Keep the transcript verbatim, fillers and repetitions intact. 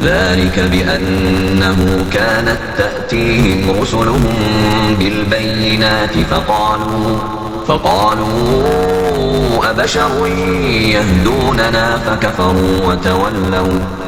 ذلك بأنه كانت تأتيهم رسلهم بالبينات فقالوا فقالوا أبشر يهدوننا فكفروا وتولوا